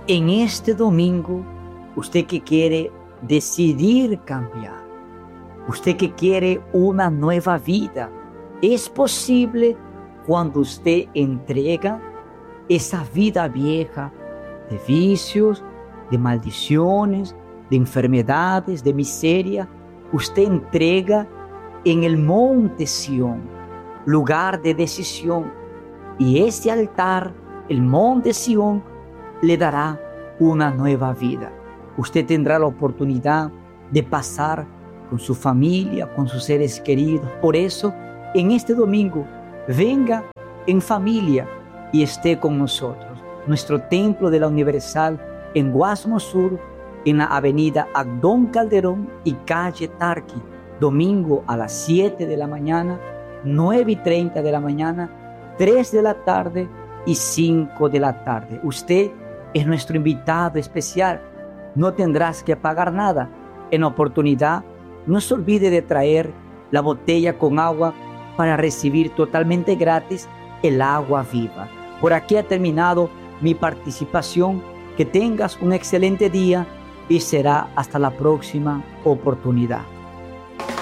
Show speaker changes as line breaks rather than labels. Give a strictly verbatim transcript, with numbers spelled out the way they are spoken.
En este domingo, usted que quiere decidir cambiar, usted que quiere una nueva vida, es posible cuando usted entrega esa vida vieja de vicios, de maldiciones, de enfermedades, de miseria. Usted entrega en el monte Sión, lugar de decisión, y ese altar, el monte Sión, le dará una nueva vida. Usted tendrá la oportunidad de pasar con su familia, con sus seres queridos. Por eso, en este domingo, venga en familia y esté con nosotros. Nuestro templo de la Universal en Guasmo Sur, en la avenida Abdón Calderón y calle Tarqui, domingo a las siete de la mañana, nueve y treinta de la mañana, tres de la tarde y cinco de la tarde. Usted es nuestro invitado especial. No tendrás que pagar nada. En oportunidad, no se olvide de traer la botella con agua para recibir totalmente gratis el agua viva. Por aquí ha terminado mi participación. Que tengas un excelente día y será hasta la próxima oportunidad.